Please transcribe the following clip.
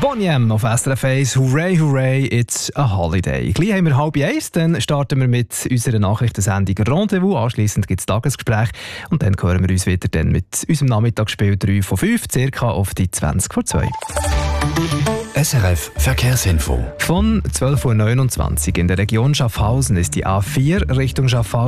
Boney M auf SRF 1. Hooray, hooray, it's a holiday. Gleich haben wir 12:30, dann starten wir mit unserer Nachrichtensendung Rendezvous. Anschliessend gibt es Tagesgespräch und dann hören wir uns wieder dann mit unserem Nachmittagsspiel 3 von 5, circa auf die 20 vor 2. SRF Verkehrsinfo. Von 12:29 Uhr in der Region Schaffhausen ist die A4 Richtung Schaffhausen